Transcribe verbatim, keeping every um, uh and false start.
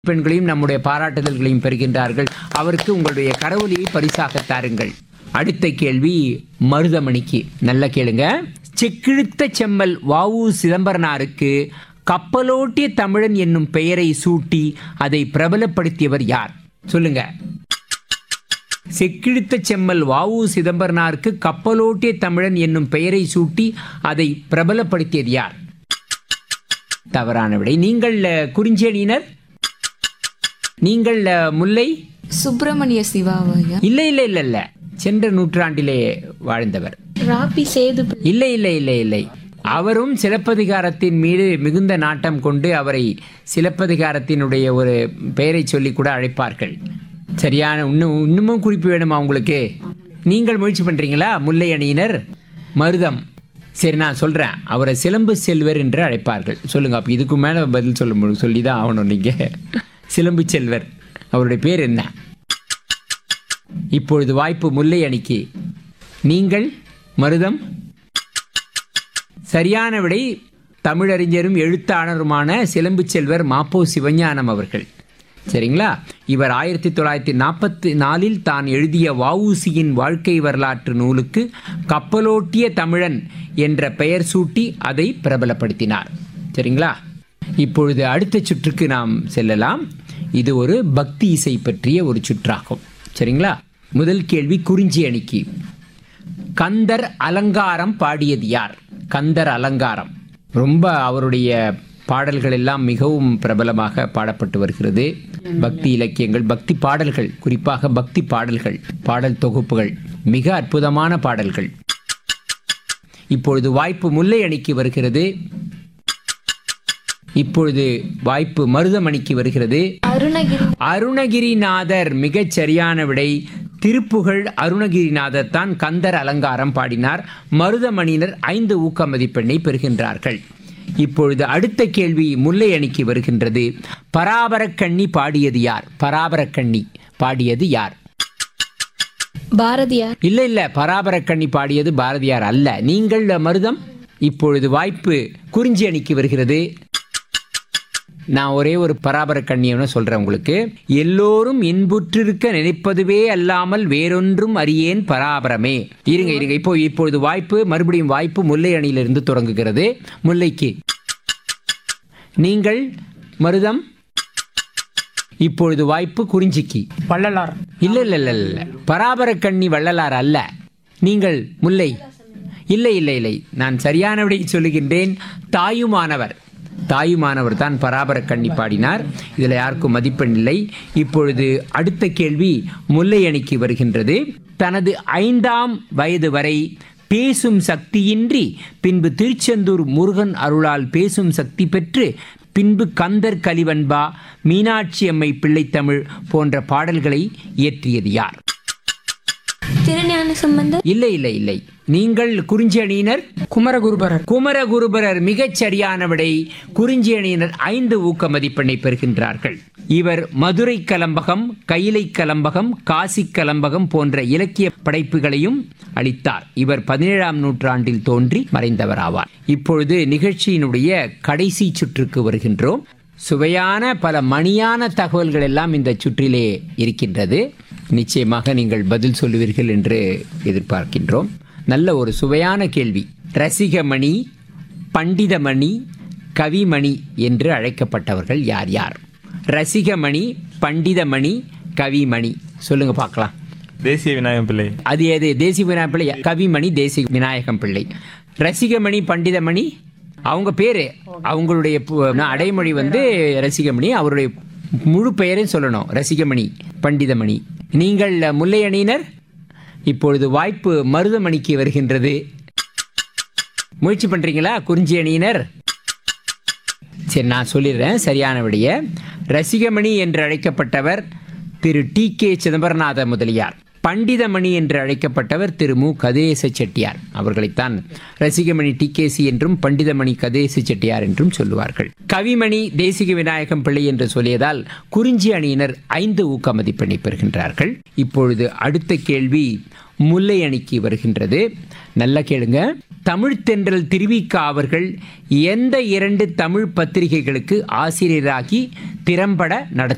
பெண்களையும் நம்முடைய பாராட்டுதல்களையும் பெறுகின்றார்கள். அவருக்கு உங்களுடைய கரவொலியை பரிசாக தாருங்கள். அடுத்த கேள்வி மருதமணிக்கு. நல்ல கேளுங்க. செக்கிழுத்த செம்மல் வ.உ. சிதம்பரனாருக்கு கப்பலோட்டிய தமிழன் என்னும் பெயரை சூட்டி அதை பிரபலப்படுத்தியவர் யார்? சொல்லுங்க. செக்கிழுத்த செம்மல் வ.உ. சிதம்பரனாருக்கு கப்பலோட்டிய தமிழன் என்னும் பெயரை சூட்டி அதை பிரபலப்படுத்தியது யார்? தவறான விடை. நீங்கள் குறிஞ்சேனியினர், நீங்கள் முல்லை சுப்பிரமணிய சிவாவையா? இல்லை இல்லை இல்லை இல்லை சென்ற நூற்றாண்டிலே வாழ்ந்தவர். ராபி சேது. இல்லை இல்லை இல்லை இல்லை அவரும் சிலப்பதிகாரத்தின் மீது மிகுந்த நாட்டம் கொண்டு அவரை சிலப்பதிகாரத்தினுடைய ஒரு பெயரை சொல்லி கூட அழைப்பார்கள். சரியான இன்னும் இன்னமும் குறிப்பு வேணுமா உங்களுக்கு? நீங்கள் முயற்சி பண்றீங்களா? முல்லை அணியினர் மருதம். சரி, நான் சொல்றேன். அவரை சிலம்பு செல்வர் என்று அழைப்பார்கள். சொல்லுங்க. அப்ப இதுக்கு மேல பதில் சொல்ல சொல்லி தான் ஆகணும். நீங்க சிலம்பு செல்வர், அவருடைய பேர் என்ன? இப்பொழுது வாய்ப்பு முல்லை அணிக்கு. நீங்கள் மருதம். சரியான விடை. தமிழறிஞரும் எழுத்தாளருமான சிலம்பு செல்வர் மாப்போ சிவஞானம் அவர்கள். சரிங்களா? இவர் ஆயிரத்தி தொள்ளாயிரத்தி நாற்பத்தி நாலில் தான் எழுதிய வ.உ.சியின் வாழ்க்கை வரலாற்று நூலுக்கு கப்பலோட்டிய தமிழன் என்ற பெயர் சூட்டி அதை பிரபலப்படுத்தினார். சரிங்களா? இப்பொழுது அடுத்த சுற்றுக்கு நாம் செல்லலாம். இது ஒரு பக்தி இசை பற்றிய ஒரு சுற்றாகும். சரிங்களா? முதல் கேள்வி குறிஞ்சி அணிக்கு. கந்தர் அலங்காரம் பாடியது யார்? கந்தர் அலங்காரம் ரொம்ப அவருடைய பாடல்கள் எல்லாம் மிகவும் பிரபலமாக பாடப்பட்டு வருகிறது. பக்தி இலக்கியங்கள், பக்தி பாடல்கள், குறிப்பாக பக்தி பாடல்கள், பாடல் தொகுப்புகள், மிக அற்புதமான பாடல்கள். இப்பொழுது வாய்ப்பு முல்லை அணிக்கு வருகிறது. இப்பொழுது வாய்ப்பு மருதமணிக்கு வருகிறது. அருணகிரி. அருணகிரிநாதர் மிகச் சரியான விடை. திருப்புகழ் அருணகிரிநாதர் தான் கந்தர் அலங்காரம் பாடினார். மருதமணியினர் ஐந்து ஊக்க மதிப்பெண்ணை பெறுகின்றார்கள். இப்பொழுது அடுத்த கேள்வி முல்லை அணிக்கு வருகின்றது. பராபரக்கண்ணி பாடியது யார்? பராபரக்கண்ணி பாடியது யார்? பாரதியார். இல்ல இல்ல பராபரக்கண்ணி பாடியது பாரதியார் அல்ல. நீங்கள் மருதம். இப்பொழுது வாய்ப்பு குறிஞ்சி அணிக்கு வருகிறது. நான் ஒரே ஒரு பராபர கண்ணியம்னு சொல்றேன் உங்களுக்கு. எல்லோரும் இன்புற்றிருக்க நினைப்பதுவே அல்லாமல் வேறொன்றும் அறியேன் பராபரமே. இருங்க இருங்க இப்போ இப்பொழுது வாய்ப்பு மறுபடியும் வாய்ப்பு முல்லை அணியிலிருந்து தொடங்குகிறது. முல்லைக்கு. நீங்கள் மருதம். இப்பொழுது வாய்ப்பு குறிஞ்சிக்கு. வள்ளலார். இல்ல இல்ல இல்ல இல்ல பராபர கண்ணி வள்ளலார் அல்ல. நீங்கள் முல்லை. இல்லை இல்லை இல்லை நான் சரியான விடை சொல்லுகின்றேன். தாயுமானவர். தாயுமானவர் தான் பராபர கண்ணி பாடினார். இதில் யாருக்கும் மதிப்பெண் இல்லை. இப்பொழுது அடுத்த கேள்வி முல்லை அணிக்கு வருகின்றது. தனது ஐந்தாம் வயது வரை பேசும் சக்தியின்றி பின்பு திருச்செந்தூர் முருகன் அருளால் பேசும் சக்தி பெற்று பின்பு கந்தர் கலிவன்பா, மீனாட்சி அம்மை பிள்ளைத்தமிழ் போன்ற பாடல்களை இயற்றியது யார்? திருஞான சம்பந்தர். இல்லை இல்லை இல்லை நீங்கள் குறிஞ்சி அணியினர். குமரகுருபரர். குமரகுருபரர் மிகச் சரியான விடை. குறிஞ்சி அணியினர் ஐந்து ஊக்க மதிப்பெண்ணை பெறுகின்றார்கள். இவர் மதுரை கலம்பகம், கைலை கலம்பகம், காசி கலம்பகம் போன்ற இலக்கிய படைப்புகளையும் அளித்தார். இவர் பதினேழாம் நூற்றாண்டில் தோன்றி மறைந்தவர் ஆவார். இப்பொழுது நிகழ்ச்சியினுடைய கடைசி சுற்றுக்கு வருகின்றோம். சுவையான பல மணியான தகவல்கள் எல்லாம் இந்த சுற்றிலே இருக்கின்றது. நிச்சயமாக நீங்கள் பதில் சொல்லுவீர்கள் என்று எதிர்பார்க்கின்றோம். நல்ல ஒரு சுவையான கேள்வி. ரசிகமணி, பண்டிதமணி, கவிமணி என்று அழைக்கப்பட்டவர்கள் யார் யார்? ரசிகமணி, பண்டிதமணி, கவிமணி. சொல்லுங்க பார்க்கலாம். தேசிய விநாயகம் பிள்ளை. அது எது? தேசிய விநாயகம் பிள்ளை. கவிமணி தேசிய விநாயகம் பிள்ளை. ரசிகமணி, பண்டிதமணி அவங்க பேரு. அவங்களுடைய அடைமொழி வந்து ரசிகமணி. அவருடைய முழு பெயரையும் சொல்லணும். ரசிகமணி, பண்டிதமணி. நீங்கள் முல்லை அணியினர். இப்பொழுது வாய்ப்பு மருதமணிக்கு வருகின்றது. முயற்சி பண்றீங்களா குறிஞ்சி அணியினர்? சரி, நான் சொல்லிடுறேன் சரியான விடைய. ரசிகமணி என்று அழைக்கப்பட்டவர் திரு டி கே சிதம்பரநாத முதலியார். பண்டிதமணி என்று அழைக்கப்பட்டவர் திரு மு கதேச Chettiar. அவர்களைத்தான் Rasikamani D K C என்றும் பண்டிதமணி கதேச செட்டியார் என்றும் சொல்லுவார்கள். கவிமணி தேசிக விநாயகம் பிள்ளை என்று சொல்லியதால் குறிஞ்சி அணியினர் ஐந்து ஊக்க மதிப்பெண்ணை பெறுகின்றார்கள். இப்பொழுது அடுத்த கேள்வி முல்லை அணிக்கு வருகின்றது. நல்ல கேளுங்க. தமிழ் தென்றல் திருவிக அவர்கள் எந்த இரண்டு தமிழ் பத்திரிகைகளுக்கு ஆசிரியராகி திறம்பட நடத்தி